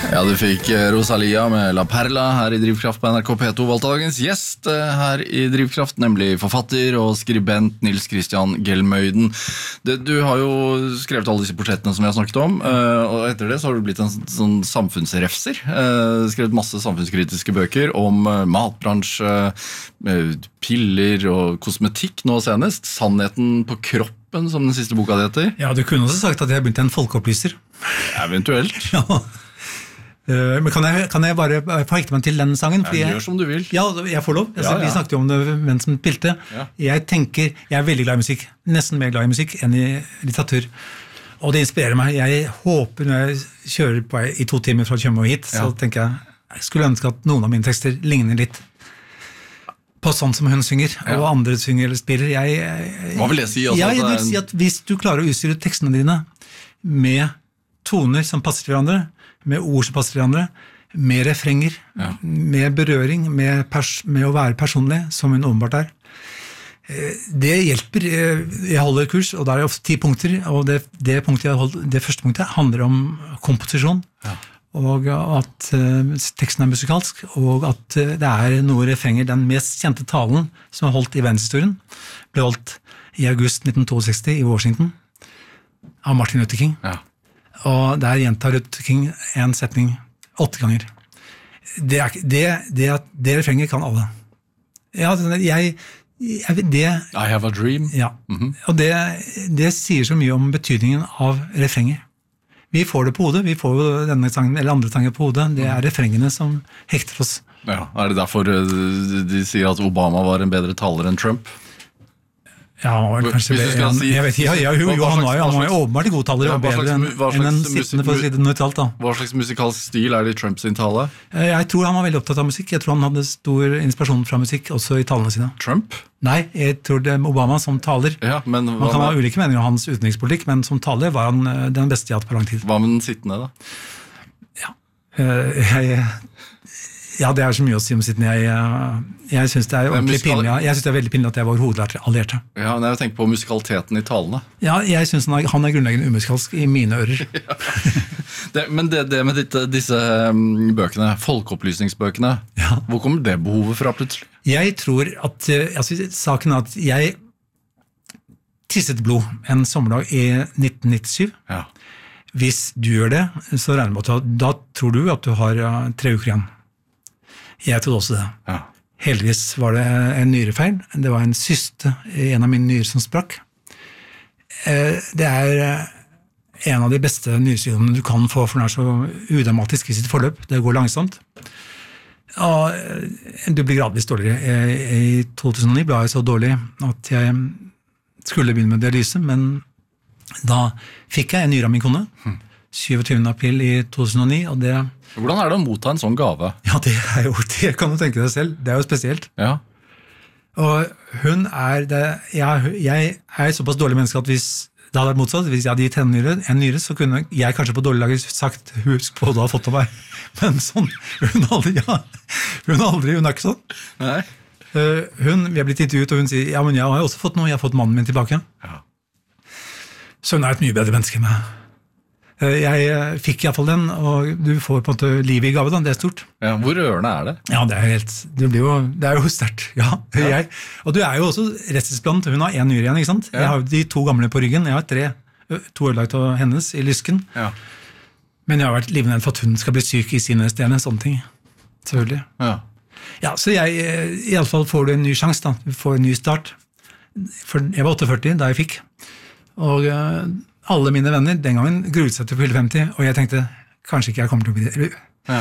Ja, du fikk Rosalia med La Perla her i Drivkraft på NRK P2. Valgte dagens gjest her i Drivkraft, nemlig forfatter og skribent Nils Christian Gelmøyden. Du har jo skrevet alle disse portrettene som vi har snakket om, og etter det så har du blitt en sånn samfunnsrefser. Skrevet masse samfunnskritiske bøker om matbransje, piller og kosmetikk nå senest. Sannheten på kroppen, som den siste boka det heter. Ja, du kunne også sagt at jeg begynte en folkeopplyser. Eventuelt. Ja. Men kan jeg bare forhekte meg til den sangen? Gjør som du vil. Ja, jeg får lov. Vi snakket jo om det mens den pilte. Ja. Jeg er veldig glad i musikk. Nesten mer glad i musikk enn i litteratur. Og det inspirerer meg. Jeg håper når jeg kjører på i 2 timer fra Tjøme og hit, så tenker jeg skulle ønske at noen av mine tekster ligner litt på sånn som hun synger, og andre synger eller spiller. Hva vil det si? Altså, jeg vil si at hvis du klarer å utstyre tekstene dine med toner som passer til hverandre, med ord som passer til hverandre, med refrenger, med berøring, med å være personlig, som hun åpenbart er. Det hjelper. Jeg holder kurs, og der er ofte 10 punkter, og det første punktet handler om komposisjon, og at teksten er musikalsk, og at det er noe refrenger. Den mest kjente talen som er holdt i verdenshistorien ble holdt i august 1962 i Washington av Martin Luther King. Ja. Og der gjentar Luther King en setning 8 ganger. Det refrenget kan alle. Ja, I have a dream. Ja, og det sier så mye om betydningen av refrenger. Vi får det på hodet, vi får jo denne sangen eller andre sanger på hodet. Det er refrengene som hekter oss. Ja, er det derfor de sier at Obama var en bedre taler enn Trump? Ja, kanskje jeg vet ikke, han var jo åpenbart god taler og bedre enn en sittende, for å si det nøytralt da. Hva slags musikalsk stil er det i Trump sin tale? Jeg tror han var veldig opptatt av musikk. Jeg tror han hadde stor inspirasjon fra musikk også i talene sine. Trump? Nei, jeg tror det er Obama som taler. Ja, men man kan ha ulike meninger om hans utenrikspolitikk, men som taler var han den beste jeg hatt på lang tid. Hva med den sittende da? Ja, det er så mye å si om sittende. Jeg synes det er ordentlig pinlig. Jeg synes det er veldig pinlig at jeg var hovedallierte. Ja, men jeg tenker på musikaliteten i talene. Ja, jeg synes han er grunnleggende umusikalsk i mine ører. Men det med disse bøkene, folkeopplysningsbøkene, hvor kommer det behovet fra plutselig? Jeg tror at, saken er at jeg tisset blod en sommerdag i 1997. Ja. Hvis du gjør det, så regner jeg med at da tror du at du har 3 uker igjen. Jeg trodde også det. Ja. Heldigvis var det en nyrefeil. Det var en syste i en av mine nyrer som sprakk. Det er en av de beste nyresykdommene du kan få, for den er så udramatisk i sitt forløp. Det går langsomt. Og du blir gradvis dårligere. I 2009 ble jeg så dårlig at jeg skulle begynne med dialyse, men da fikk jeg en nyre av min kone. 27. april i 2009, og det... Hvordan er det å motta en sånn gave? Ja, det kan du tenke deg selv. Det er jo spesielt. Ja. Og hun er det... Jeg er såpass dårlig menneske at hvis det hadde vært motsatt, hvis jeg hadde gitt henne en nyre, så kunne jeg kanskje på dårlig laget sagt, husk på hva du har fått av meg. Men sånn, hun er ikke sånn. Nei. Vi har blitt intervjuet, og hun sier, ja, men jeg har også fått noe, jeg har fått mannen min tilbake. Ja. Så hun er et mye bedre menneske enn meg. Jeg fikk i hvert fall den, og du får på en måte livet i gave, da. Det er stort. Ja, hvor rørende er det? Ja, det er jo sterkt. Ja. Og du er jo også rettesblant. Hun har 1 nyre igjen, ikke sant? Ja. Jeg har jo de 2 gamle på ryggen. Jeg har 2 ødelagt av hennes i lysken. Ja. Men jeg har vært livnedd for at hun skal bli syk i sine stene, sånne ting. Selvfølgelig. Ja, så i alle fall får du en ny sjans, da. Du får en ny start. For jeg var 48 da jeg fikk. Og... alle mine venner den gangen gruet seg til å fylle 50, og jeg tenkte, kanskje ikke jeg kommer til å bli det. Ja.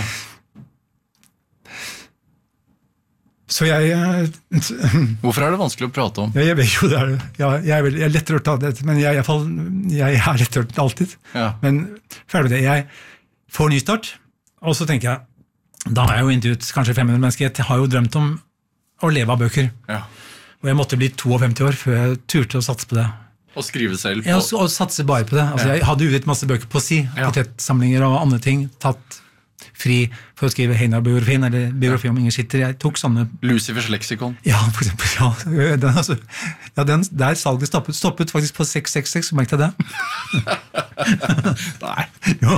Så Hvorfor er det vanskelig å prate om? Jeg vet jo det er det. Jeg er lettrørt av det, men jeg er lettrørt alltid. Ja. Men ferdig med det. Jeg får ny start, og så tenker jeg, da har jeg jo intervjuet kanskje 500 mennesker, jeg har jo drømt om å leve av bøker. Ja. Og jeg måtte bli 52 år før jeg turte å satse på det. Og skrive selv på... Ja, og satse bare på det. Altså, jeg hadde utgitt masse bøker på å si, potetsamlinger og andre ting, tatt fri for å skrive Heinar-biografien, eller biografi om Inger Schitter. Jeg tok sånne... Lucifers leksikon. Ja, for eksempel. Der salget stoppet faktisk på 666, så merkte jeg det. Nei. Jo.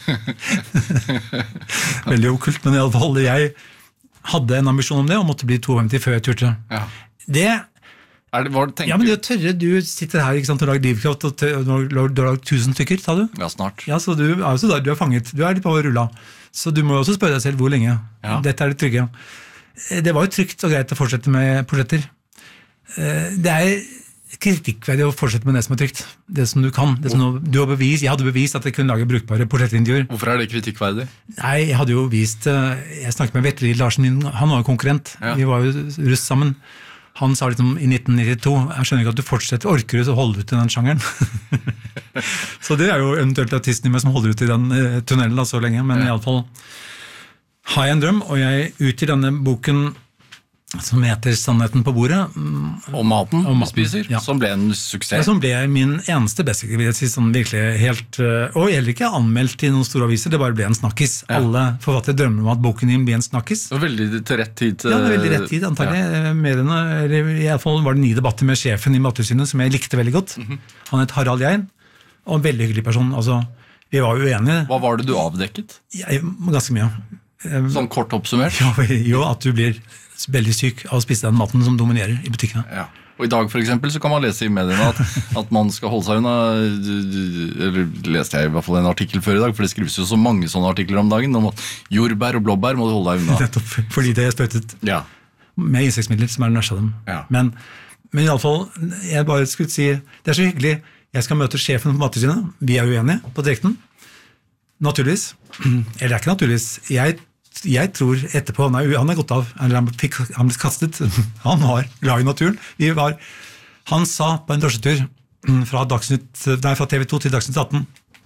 Veldig okkult, men i alle fall, jeg hadde en ambisjon om det, og måtte bli 52 før jeg turte. Ja. Det... Ja, men du sitter her, ikke sant, og lager drivkraft, og du har lagd 1000 stykker, sa du? Ja, snart. Ja, så du er fanget, du er litt på rulla. Så du må jo også spørre deg selv hvor lenge. Ja. Dette er det trygge. Det var jo trygt og greit å fortsette med portretter. Det er kritikkverdig å fortsette med det som er trygt. Det som du kan. Det som jeg hadde bevist at jeg kunne lage brukbare portrettintervjuer. Hvorfor er det kritikkverdig? Nei, jeg hadde jo vist... Jeg snakket med Vetle Larsen, han var jo konkurrent. Ja. Vi var jo russ sammen. Han sa liksom i 1992, jeg skjønner ikke at du fortsetter, orker du så holde ut i den sjangeren? Så det er jo eventuelt autisten i meg som holder ut i den tunnelen da, så lenge, men i alle fall har jeg en drøm, og jeg utgir denne boken som heter Sannheten på bordet. Om maten du spiser, ja. Som ble en suksess. Ja, som ble min eneste bestselger, vil jeg si, sånn virkelig helt, og heller ikke anmeldt i noen store aviser, det bare ble en snakkis. Ja. Alle forfattere drømmer om at boken din blir en snakkis. Det var veldig til rett tid. Ja, det var veldig rett tid, antagelig. Ja. Eller i alle fall var det 9 debatter med sjefen i Mattilsynet, som jeg likte veldig godt. Han het Harald Gein, og en veldig hyggelig person. Altså, vi var jo enige. Hva var det du avdekket? Ganske mye. Sånn kort oppsummert? Jo, at du blir veldig syk av å spise den maten som dominerer i butikkene. Ja. Og i dag for eksempel så kan man lese i mediene at man skal holde seg unna, eller leste jeg i hvert fall en artikkel før i dag, for det skrives jo så mange sånne artikler om dagen, om at jordbær og blåbær må du holde deg unna. Nettopp, fordi det er sprøytet med insektmidler som er den verste av dem. Ja. Men i alle fall, jeg bare skulle si, det er så hyggelig, jeg skal møte sjefen på Mattilsynet, vi er uenige på direkten, naturligvis, eller det er ikke naturligvis, jeg tror etterpå, han er gått av, han ble kastet, han var glad i naturen. Han sa på en drosjetur fra TV 2 til Dagsnytt 18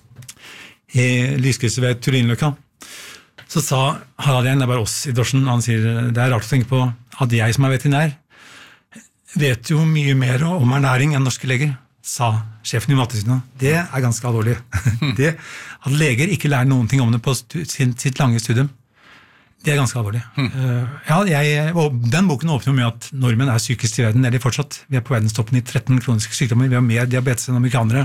i lyskrysset ved Turinløkka, så sa Harald Gein, det er bare oss i drosjen, han sier, det er rart å tenke på at jeg som er veterinær vet jo mye mer om ernæring enn norske leger, sa sjefen i Mattilsynet. Det er ganske alvorlig. Det at leger ikke lærer noen ting om det på sitt lange studium. Det er ganske alvorlig. Den boken åpner jo med at nordmenn er sykest i verden, eller fortsatt. Vi er på verdenstoppen i 13 kroniske sykdommer, vi har mer diabetes enn amerikanere.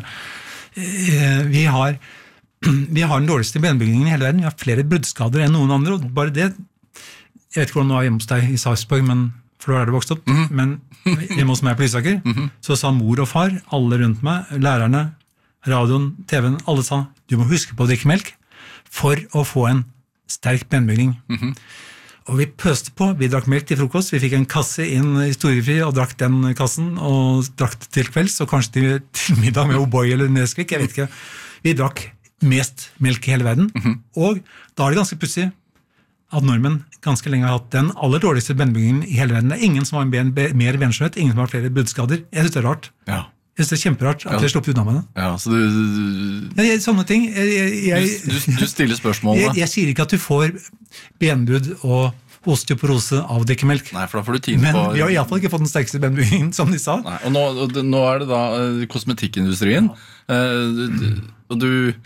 Vi har den dårligste benbygningen i hele verden, vi har flere bruddskader enn noen andre, og bare det, jeg vet ikke hvordan det var hjemme hos deg i Sarpsborg, for da er det vokst opp, men hjemme hos meg på Lysaker, så sa mor og far, alle rundt meg, lærerne, radioen, TV-en, alle sa, du må huske på å drikke melk for å få en sterk benbygning. Og vi pøste på, vi drakk melk til frokost, vi fikk en kasse inn i Storefri og drakk den kassen, og drakk til kvelds, og kanskje til middag med O'boy eller Nesquik, jeg vet ikke. Vi drakk mest melk i hele verden, og da er det ganske pussig at nordmenn ganske lenge har hatt den aller dårligste benbyggingen i hele verden. Det er ingen som har mer benskjøtt, ingen som har flere bruddskader. Jeg synes det er rart. Ja. Jeg synes det er kjemperart at jeg slipper unna med det. Ja, så du sånne ting. Du stiller spørsmålene. Jeg sier ikke at du får benbrudd og osteoporose av å drikke melk. Nei, for da får du tid på... Men vi har i hvert fall ikke fått den sterkeste benbyggingen, som de sa. Nei, og nå er det da kosmetikkindustrien. Og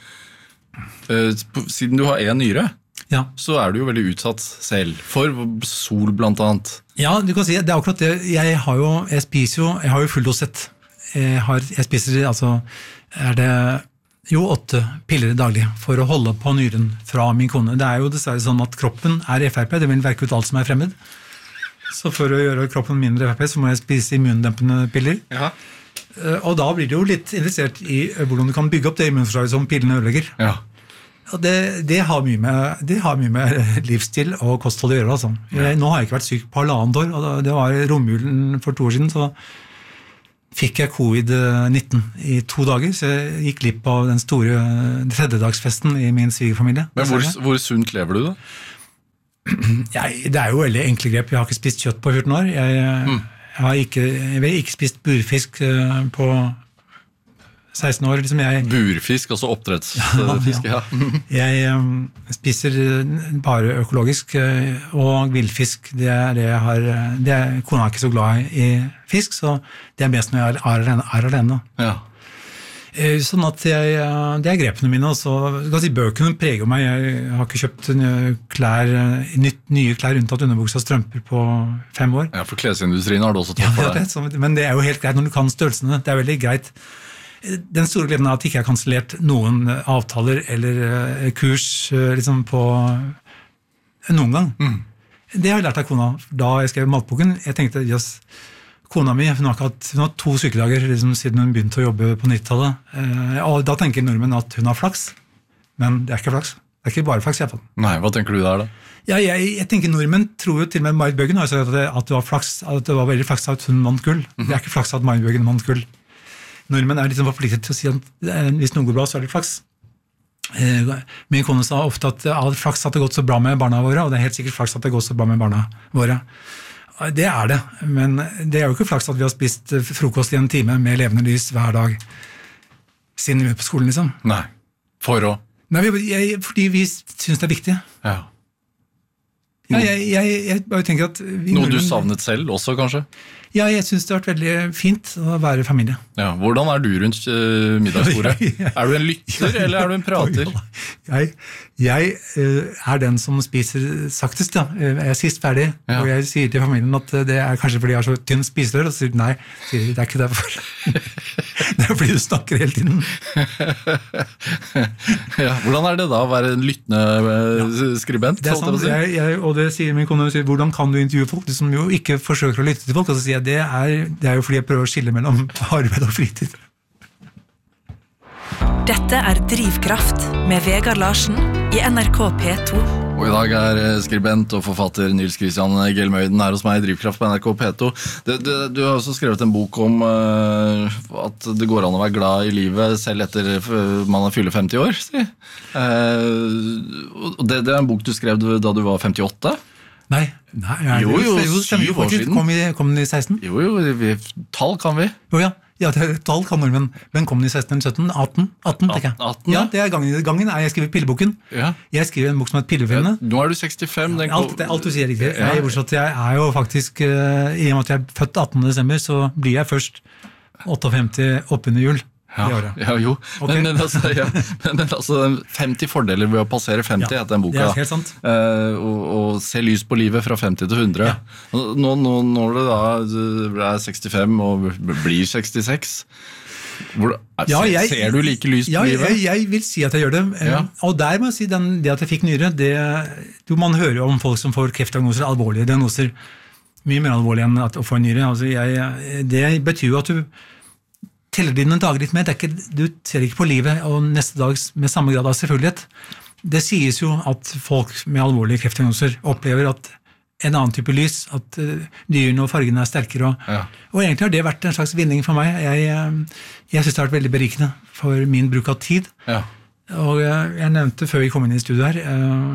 siden du har en nyre, så er du jo veldig utsatt selv for sol blant annet. Ja, du kan si, det er akkurat det. Jeg har jo fulldosett. Jeg spiser, altså, er det jo 8 piller daglig for å holde på nyren fra min kone. Det er jo dessverre sånn at kroppen er FRP, det vil verke ut alt som er fremmed. Så for å gjøre kroppen mindre FRP, så må jeg spise immundempende piller. Ja. Og da blir det jo litt interessert i hvordan du kan bygge opp det immunforsvaret som pillene ødelegger. Ja. Og det har mye med livsstil og kosthold å gjøre. Altså. Nå har jeg ikke vært syk på 1,5 år, og det var romjulen for 2 år siden, så fikk jeg covid-19 i 2 dager, så jeg gikk glipp av den store tredjedagsfesten i min svigerfamilie. Men hvor sunt lever du da? Det er jo veldig enkle grep. Jeg har ikke spist kjøtt på 14 år. Jeg har ikke spist burfisk på 16 år. Liksom burfisk, altså oppdrettsfisk, ja. Jeg spiser bare økologisk, og villfisk, det er det jeg har... Kona er ikke så glad i fisk, så det er mest når jeg er alene. Ja. Sånn at det grepene mine, altså, bøkene preger meg. Jeg har ikke kjøpt nye klær unntatt underbuksa og strømper på 5 år. Ja, for klesindustrien har det også tatt for deg. Men det jo helt greit når du kan størrelsene. Det veldig greit. Den store gleden at jeg ikke har kansellert noen avtaler eller kurs liksom på noen gang. Det har jeg lært av kona. Da jeg skrev matboken, jeg tenkte, kona mi, hun har 2 sykedager liksom, siden hun begynte å jobbe på 90-tallet. Og da tenker nordmenn at hun har flaks, men det ikke flaks. Det ikke bare flaks, i hvert fall. Nei, hva tenker du der da? Ja, jeg tenker nordmenn tror jo til og med Marit Bjørgen har sagt at det var flaks, at det var veldig flaks at hun vant gull. Det ikke flaks at Marit Bjørgen vant gull. Nordmenn liksom forpliktet til å si at hvis noe går bra, så det flaks. Min kone sa ofte at det flaks at det gått så bra med barna våre, og det helt sikkert flaks at det går så bra med barna våre. Det det, men det jo ikke flaks at vi har spist frokost i en time med levende lys hver dag siden vi på skolen, liksom. Nei, for å? Nei, fordi vi synes det viktig. Ja. Jeg bare tenker at noe du savnet selv også, kanskje? Ja, jeg synes det har vært veldig fint å være familie. Ja, hvordan du rundt middagsbordet? Du en lytter, eller du en prater? Jeg den som spiser saktest, ja. Jeg sist ferdig, og jeg sier til familien at det kanskje fordi jeg har så tynn spiselør, og sier nei, det ikke derfor. Det fordi du snakker hele tiden. Ja, hvordan det da å være en lyttende skribent? Det sant, og det sier min kone, hvordan kan du intervjue folk som jo ikke forsøker å lytte til folk, og så sier jeg det jo fordi jeg prøver å skille mellom arbeid og fritid. Dette Drivkraft med Vegard Larsen i NRK P2. Og i dag skribent og forfatter Nils Kristian Gelmøyden her hos meg i Drivkraft på NRK P2. Du har også skrevet en bok om at det går an å være glad i livet selv etter man fyller 50 år. Det en bok du skrev da du var 58? Nei, jo, 7 år siden. Kom den i 16? Jo, tall kan vi. Ja, tall kan nordmenn. Men kom den i 16 eller 17? 18? 18, ja. Det gangen jeg skriver pilleboken. Ja. Jeg skriver en bok som heter Pillefilmene. Nå du 65. Alt du sier riktig. Jeg jo faktisk, i og med at jeg født 18. desember, så blir jeg først 58 oppunder jul. Ja, jo. Okay. Men altså 50 fordeler ved å passere 50 heter den boka. Det helt sant. Og se lys på livet fra 50 til 100. Ja. Når du da 65 og blir 66, ser du like lys på livet? Ja, jeg vil si at jeg gjør det. Og der må jeg si, det at jeg fikk nyre, man hører jo om folk som får kreftdiagnoser, alvorlige diagnoser, mye mer alvorlige enn å få en nyre. Altså, det betyr jo at du teller dine dager litt med, du ser ikke på livet og neste dag med samme grad av selvfølgelighet. Det sies jo at folk med alvorlige kreftdiagnoser opplever at en annen type lys, at dyrene og fargene sterkere, og egentlig har det vært en slags vinning for meg. Jeg synes det har vært veldig berikende for min bruk av tid. Og jeg nevnte før vi kom inn i studio her,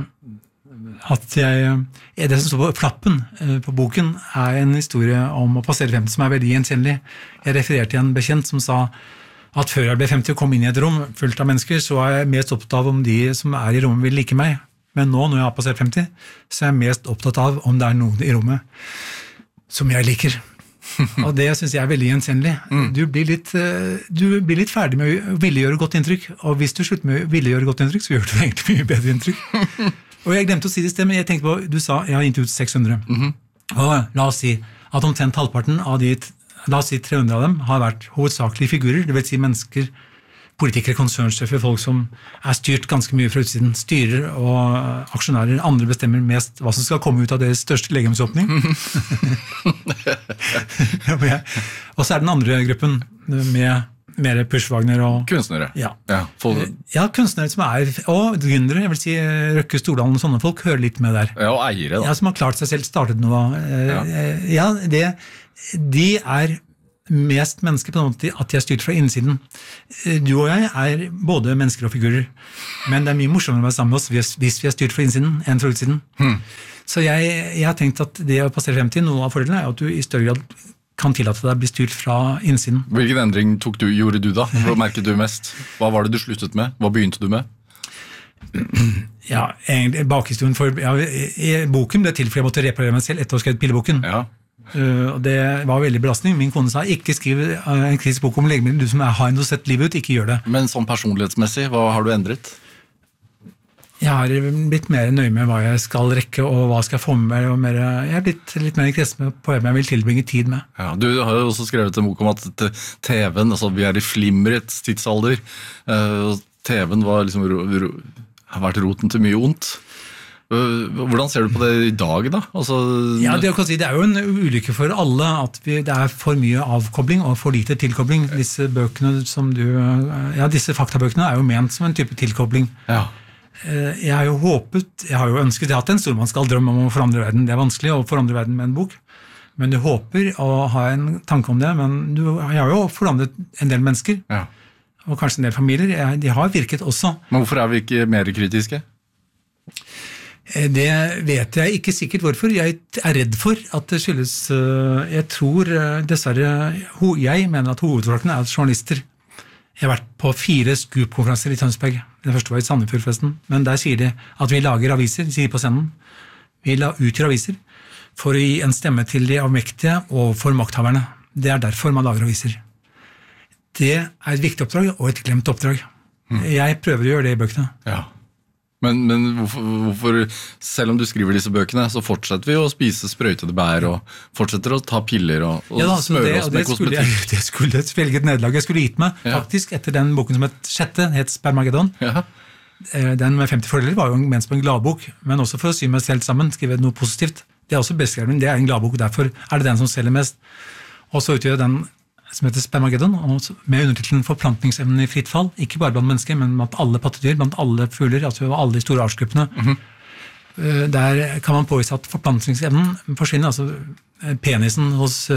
at det som står på flappen på boken en historie om å passere 50 som veldig gjenkjennelig. Jeg refererte til en bekjent som sa at før jeg ble 50 og kom inn i et rom fullt av mennesker, så jeg mest opptatt av om de som i rommet vil like meg. Men nå, når jeg har passert 50, så jeg mest opptatt av om det noen i rommet som jeg liker. Og det synes jeg veldig gjenkjennelig. Du blir litt ferdig med å ville gjøre godt inntrykk, og hvis du slutter med å ville gjøre godt inntrykk, så gjør du egentlig mye bedre inntrykk. Og jeg glemte å si det i sted, men jeg tenkte på, du sa, jeg har intervjuet 600. Og la oss si at omtrent halvparten av la oss si 300 av dem har vært hovedsakelige figurer, det vil si mennesker, politikere, konsernsjefer, folk som styrt ganske mye fra utsiden, styrer og aksjonærer, andre bestemmer mest hva som skal komme ut av deres største legemsåpning. Og så den andre gruppen med mer Pushwagner og kunstnere. Ja, kunstnere som og gründere, jeg vil si Røkke Stordalen og sånne folk hører litt med der. Ja, og eiere da. Ja, som har klart seg selv, startet noe. De mest mennesker på noen måte at de styrt fra innsiden. Du og jeg både mennesker og figurer, men det mye morsommere å være sammen med oss hvis vi styrt fra innsiden enn fra utsiden. Så jeg har tenkt at det å passere 50, noe av fordelen at du i større grad kan tillate deg å bli styrt fra innsiden. Hvilken endring gjorde du da? Hva merket du mest? Hva var det du sluttet med? Hva begynte du med? Ja, egentlig bakhistorien for boken ble til fordi jeg måtte reparere meg selv etter å ha skrevet pilleboken. Og det var veldig belastning. Min kone sa, ikke skriv en kritisk bok om legemidler, du som har en sett livet ut, ikke gjør det. Men sånn personlighetsmessig, hva har du endret? Jeg har blitt mer nøye med hva jeg skal rekke, og hva skal jeg få med meg, og mer, jeg har blitt litt mer kresen med på hvem jeg vil tilbringe tid med. Ja, du har jo også skrevet en bok om at TV-en, altså vi i flimmerets tidsalder, TV-en var liksom, har vært roten til mye ondt. Hvordan ser du på det i dag da? Altså... Ja, det er jo en ulykke for alle at det er for mye avkobling og for lite tilkobling. Disse bøkene som disse faktabøkene er jo ment som en type tilkobling. Ja. Jeg har jo ønsket, jeg har hatt en stormannsgal drøm om å forandre verden. Det er vanskelig å forandre verden med en bok, men du håper å ha en tanke om det, men jeg har jo forandret en del mennesker, og kanskje en del familier, de har virket også. Men hvorfor er vi ikke mer kritiske? Det vet jeg ikke sikkert hvorfor. Jeg er redd for at det skyldes, jeg tror dessverre, jeg mener at hovedårsaken er journalister. Jeg har vært på 4 Scoop-konferanser i Tønsberg. Den første var i Sandefjord forresten. Men der sier de at vi lager aviser, sier de på scenen. Vi utgjør aviser for å gi en stemme til de avmektige og for makthaverne. Det er derfor man lager aviser. Det er et viktig oppdrag og et glemt oppdrag. Jeg prøver å gjøre det i bøkene. Ja. Men hvorfor, selv om du skriver disse bøkene, så fortsetter vi å spise sprøytede bær og fortsetter å ta piller og smøre oss med kosmetikk. Det skulle svelge et nederlag. Jeg skulle gitt meg, faktisk, etter den boken som het Spermageddon. Ja. Den med 50 fordeler var jo ment som en gladbok, men også for å sy meg selv sammen, skrive noe positivt. Det er også bestskrevet, det er en gladbok, derfor er det den som selger mest. Og så utgjør den som heter Spermageddon, med undertitelen Forplantningsevnen i fritt fall, ikke bare blant mennesker, men blant alle pattedyr, blant alle fugler, altså alle de store artsgruppene. Der kan man påvise at forplantningsevnen forsvinner, altså penisen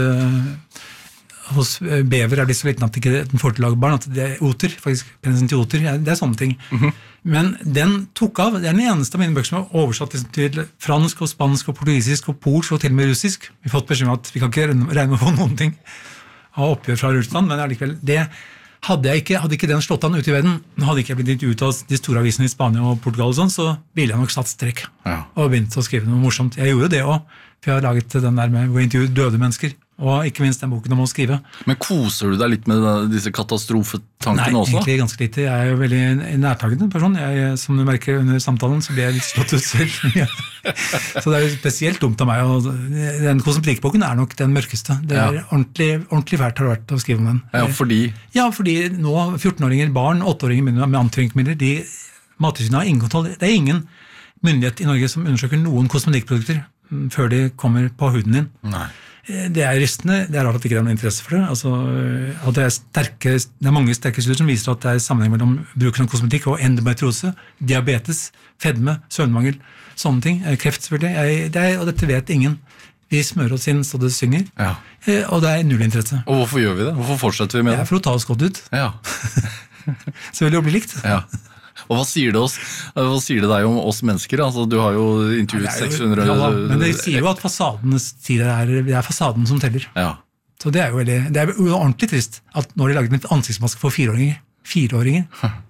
hos bever er blitt så liten at den får til å lage barn, at det er oter, faktisk penisen til oter, det er sånne ting. Men den tok av, det er den eneste av mine bøker som er oversatt til fransk og spansk og portugisisk og polsk og til og med russisk. Vi har fått beskjed om at vi kan ikke regne med å få noen ting av oppgjør fra Russland, men allikevel, det hadde ikke den slått an ut i verden, hadde ikke jeg blitt ut av de store avisene i Spania og Portugal og sånn, så ville jeg nok satt strekk og begynt å skrive noe morsomt. Jeg gjorde det også, for jeg har laget den der med å intervjue døde mennesker, og ikke minst den boken om å skrive. Men koser du deg litt med disse katastrofetankene også? Nei, egentlig ganske lite. Jeg er jo veldig nærtagende person. Som du merker under samtalen, så blir jeg litt slått ut selv. Så det er jo spesielt dumt av meg. Og den kosmetikkboken er nok den mørkeste. Det er ordentlig fælt har det vært å skrive om den. Ja, fordi? Ja, fordi nå 14-åringer, barn, 8-åringer begynner med antivirkemidler. Mattilsynet har ingen kontroll. Det er ingen myndighet i Norge som undersøker noen kosmetikkprodukter før de kommer på huden din. Nei. Det er rystende, det er rart at ikke det er noen interesse for det. Altså, at det er mange sterke studier som viser at det er sammenheng mellom bruken av kosmetikk og endometriose, diabetes, fedme, søvnmangel, sånne ting, kreft selvfølgelig, og dette vet ingen. Vi smører oss inn så det synger, og det er null interesse. Og hvorfor gjør vi det? Hvorfor fortsetter vi med det? Det er for å ta oss godt ut. Ja. Så vil det jo bli likt. Ja. Og hva sier det deg om oss mennesker? Altså, du har jo intervjuet 600... Ja, men det sier jo at fasaden det er fasaden som teller. Ja. Så det er jo ordentlig trist at når de lager en ansiktsmaske for 4-åringer.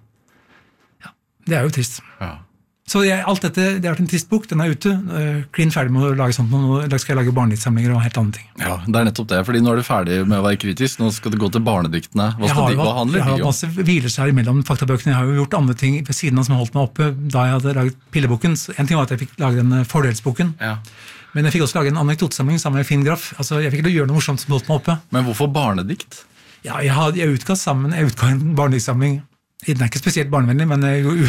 Ja, det er jo trist. Ja. Så alt dette, det har vært en trist bok, den er ute, klin ferdig med å lage sånt, nå skal jeg lage barnediktsamlinger og helt andre ting. Ja, det er nettopp det, fordi nå er du ferdig med å være kritisk, nå skal du gå til barnediktene. Hva handler de om? Jeg har masse hvileskjær imellom faktabøkene, jeg har jo gjort andre ting ved siden av som har holdt meg oppe da jeg hadde laget pilleboken. En ting var at jeg fikk lage den fordelsboken, men jeg fikk også lage en anekdotesamling sammen med Finn Graff, altså jeg fikk ikke gjøre noe morsomt som holdt meg oppe. Men hvorfor barnedikt? Ja, jeg utga en barnediktsamling. Den er ikke spesielt barnevennlig, men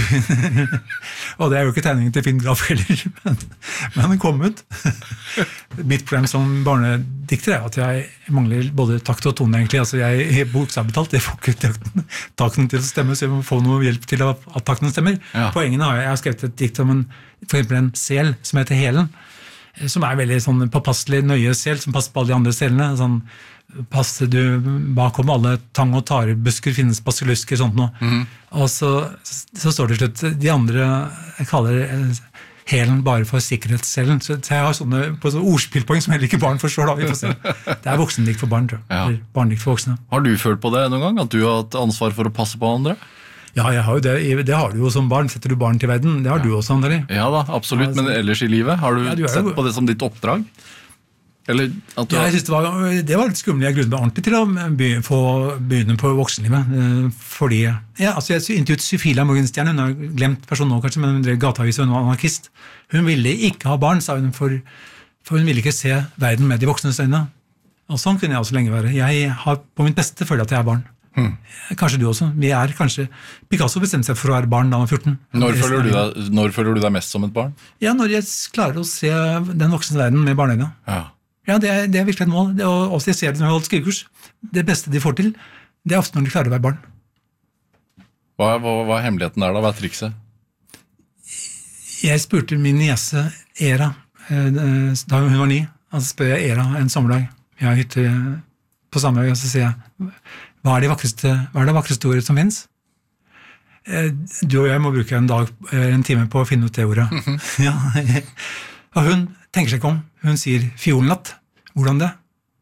og det er jo ikke tegningen til Finn Graff heller, men den kom ut. Mitt problem som barnedikter er at jeg mangler både takt og tone egentlig, altså jeg bokstavelig talt, jeg får ikke takten til å stemme, så jeg må få noe hjelp til at takten stemmer. Poengene har jeg har skrevet et dikt om for eksempel en sel som heter Helen, som er veldig sånn påpasselig nøye sel, som passer på alle de andre selene, sånn passer du bakom alle tang- og tarebusker finnes basilusker sånt noe. Og så står det til slutt de andre jeg kaller Helen bare for sikkerhetsselen, så jeg har sånne ordspillpoeng som heller ikke barn forstår da, vi får se. Det er voksendikt for barn, tror jeg. Eller barnedikt for voksne. Har du følt på det noen gang, at du har hatt ansvar for å passe på andre? Ja, jeg har jo det har du jo som barn. Setter du barn til verden, det har du også, André. Ja da, absolutt, men ellers i livet, har du sett på det som ditt oppdrag? Eller at du Jeg synes det var litt skummelig. Jeg grunnet meg ordentlig til å begynne på voksenlivet. Fordi altså jeg intervjuet Sofila Morgenstern, hun har glemt personen nå kanskje, men hun drev gateavis og hun var anarkist. Hun ville ikke ha barn, sa hun, for hun ville ikke se verden med de voksnes øyne. Og sånn kunne jeg også lenge være. Jeg har på mitt beste følt at jeg er barn. Kanskje du også. Picasso bestemte seg for å være barn da han var 14. Når føler du deg mest som et barn? Ja, når jeg klarer å se den voksne verden med barneøyne. Ja, det er virkelig et mål. Og også jeg ser det når jeg har holdt skrivekurs. Det beste de får til, det er ofte når de klarer å være barn. Hva er hemmeligheten der da? Hva er trikset? Jeg spurte min niese Era, da hun var 9, altså spør jeg Era en sommerdag. Jeg har hytte på Samøy, og så sier jeg, hva er det vakreste ordet som finnes? Du og jeg må bruke en time på å finne ut det ordet. Ja. Og hun tenker seg ikke om. Hun sier fiolenlatt. Hvordan det?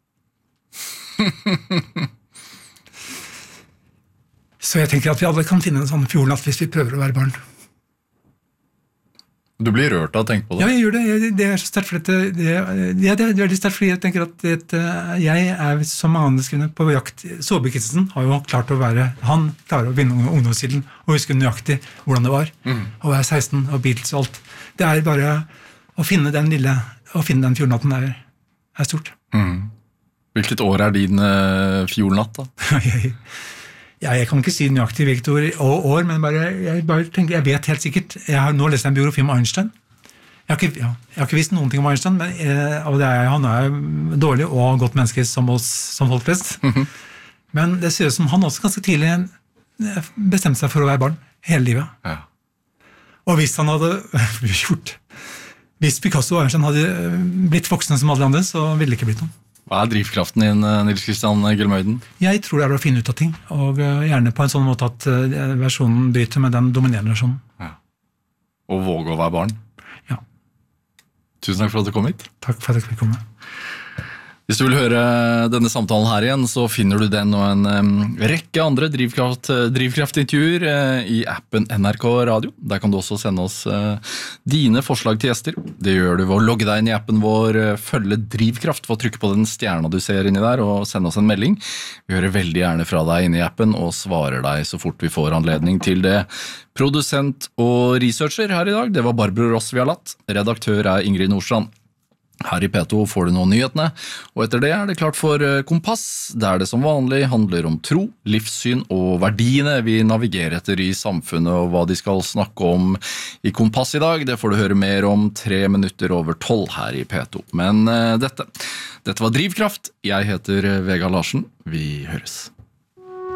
Så jeg tenker at vi alle kan finne en sånn fiolenlatt hvis vi prøver å være barn. Du blir rørt av å tenke på det? Ja, jeg gjør det. Det er så sterkt, for det er veldig sterkt, fordi jeg tenker at jeg er som andre skrivende på jakt. Saabye Christensen har jo klart han klarer å vinne ungdomstiden og huske nøyaktig hvordan det var. Å være 16 og Beatles og alt. Det er bare å finne den fiolenatten er stort. Hvilket år er din fiolenatt da? Jeg kan ikke si nøyaktig hvilket år, men jeg tenker, jeg vet helt sikkert. Jeg har nå lest en biografi om Einstein. Jeg har ikke visst noen ting om Einstein, han er dårlig og godt menneske som folk flest. Men det ser ut som han også ganske tidlig bestemte seg for å være barn hele livet. Ja. Og hvis han hadde hvis Picasso og Einstein hadde blitt voksne som alle andre, så ville det ikke blitt noe. Hva er drivkraften din, Nils Kristian Gelmøyden? Jeg tror det er å finne ut av ting, og gjerne på en sånn måte at versjonen bryter med den dominerende versjonen. Ja. Og våge å være barn? Ja. Tusen takk for at du kom hit. Takk for at jeg fikk komme. Hvis du vil høre denne samtalen her igjen, så finner du den og en rekke andre drivkraftintervjuer i appen NRK Radio. Der kan du også sende oss dine forslag til gjester. Det gjør du ved å logge deg inn i appen vår, følge Drivkraft, få trykke på den stjerna du ser inni der, og sende oss en melding. Vi hører veldig gjerne fra deg inne i appen, og svarer deg så fort vi får anledning til det. Produsent og researcher her i dag, det var Barbro Ross Vialat. Redaktør er Ingrid Nordstrand. Her i P2 får du nå nyhetene, og etter det er det klart for Kompass, der det som vanlig handler om tro, livssyn og verdiene vi navigerer etter i samfunnet, og hva de skal snakke om i Kompass i dag. Det får du høre mer om 11:03 her i P2. Men dette var Drivkraft. Jeg heter Vegard Larsen. Vi høres.